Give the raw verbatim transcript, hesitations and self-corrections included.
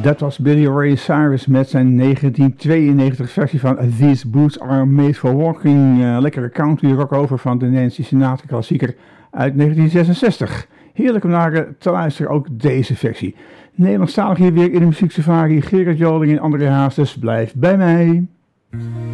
Dat was Billy Ray Cyrus met zijn negentien tweeënnegentig versie van These Boots Are Made For Walking. Uh, lekkere country rock over van de Nancy Sinatra klassieker uit negentien zesenzestig. Heerlijk om naar te luisteren, ook deze versie. Nederlandstalig hier weer in de muzieksafari. Gerard Joling en André Hazes, blijf bij mij.